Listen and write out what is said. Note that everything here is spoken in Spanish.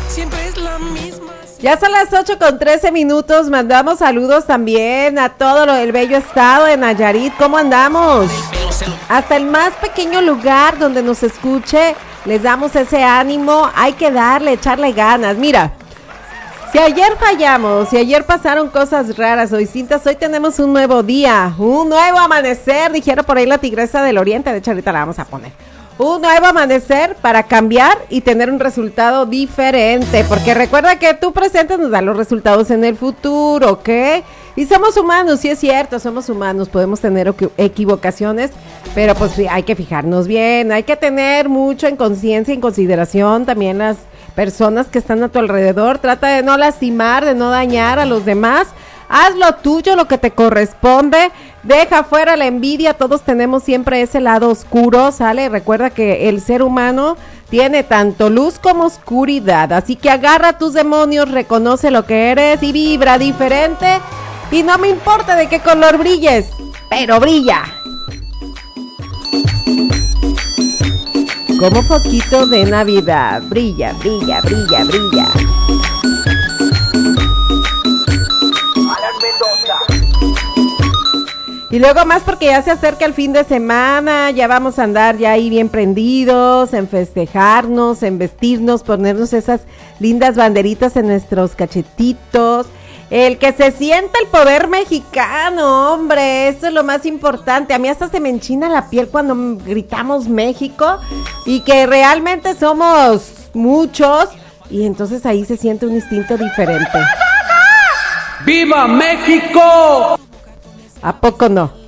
siempre es la misma. Ya son las 8:13. Mandamos saludos también a todo el bello estado de Nayarit. ¿Cómo andamos? Hasta el más pequeño lugar donde nos escuche, les damos ese ánimo. Hay que echarle ganas. Mira, si ayer fallamos, si ayer pasaron cosas raras o distintas, hoy tenemos un nuevo día, un nuevo amanecer, dijeron por ahí la tigresa del oriente. De hecho, ahorita la vamos a poner. Un nuevo amanecer para cambiar y tener un resultado diferente, porque recuerda que tu presente nos da los resultados en el futuro, ¿ok? Y somos humanos, sí es cierto, somos humanos, podemos tener equivocaciones, pero pues hay que fijarnos bien, hay que tener mucho en conciencia, en consideración también las personas que están a tu alrededor. Trata de no lastimar, de no dañar a los demás. Haz lo tuyo, lo que te corresponde, deja fuera la envidia, todos tenemos siempre ese lado oscuro, ¿sale? Recuerda que el ser humano tiene tanto luz como oscuridad, así que agarra tus demonios, reconoce lo que eres y vibra diferente, y no me importa de qué color brilles, pero brilla. Como foquito de Navidad, brilla, brilla, brilla, brilla. Y luego más porque ya se acerca el fin de semana, ya vamos a andar ya ahí bien prendidos, en festejarnos, en vestirnos, ponernos esas lindas banderitas en nuestros cachetitos. El que se sienta el poder mexicano, hombre, eso es lo más importante. A mí hasta se me enchina la piel cuando gritamos México y que realmente somos muchos y entonces ahí se siente un instinto diferente. ¡Viva México! ¿A poco no?